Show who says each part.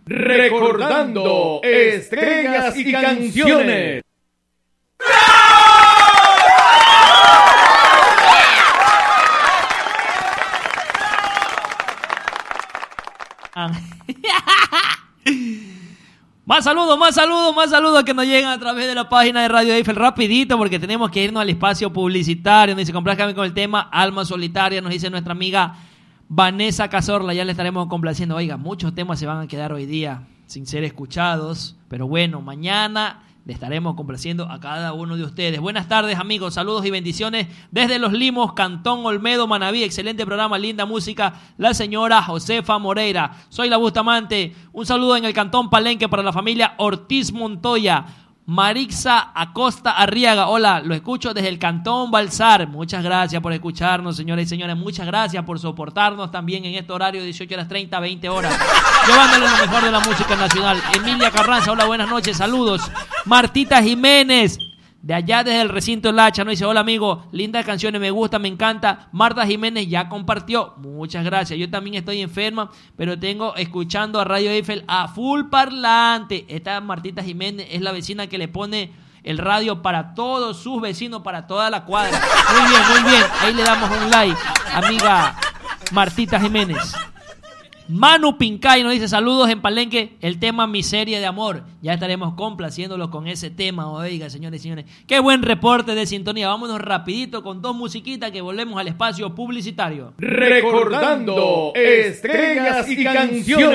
Speaker 1: Recordando estrellas y canciones.
Speaker 2: Más saludos que nos llegan a través de la página de Radio Eiffel. Rapidito, porque tenemos que irnos al espacio publicitario. Nos dice, complázcame con el tema Alma Solitaria, nos dice nuestra amiga Vanessa Cazorla. Ya le estaremos complaciendo. Oiga, muchos temas se van a quedar hoy día sin ser escuchados, pero bueno, mañana le estaremos complaciendo a cada uno de ustedes. Buenas tardes, amigos, saludos y bendiciones desde Los Limos, Cantón Olmedo, Manabí. Excelente programa, linda música, la señora Josefa Moreira. Soy la Bustamante. Un saludo en el Cantón Palenque para la familia Ortiz Montoya. Marixa Acosta Arriaga, hola, lo escucho desde el Cantón Balsar. Muchas gracias por escucharnos, señoras y señores. Muchas gracias por soportarnos también en este horario de 18:30, 20 horas. Llevándole lo mejor de la música nacional. Emilia Carranza, hola, buenas noches, saludos. Martita Jiménez, de allá desde el recinto El Hacha, nos dice, hola amigo, lindas canciones, me gusta, me encanta. Marta Jiménez ya compartió, muchas gracias. Yo también estoy enferma, pero tengo escuchando a Radio Eiffel a full parlante. Esta Martita Jiménez es la vecina que le pone el radio para todos sus vecinos, para toda la cuadra. Muy bien, ahí le damos un like, amiga Martita Jiménez. Manu Pincay nos dice, saludos en Palenque, el tema Miseria de Amor. Ya estaremos complaciéndolo con ese tema. Oiga, señores y señores, qué buen reporte de sintonía. Vámonos rapidito con dos musiquitas que volvemos al espacio publicitario.
Speaker 1: Recordando estrellas y canciones.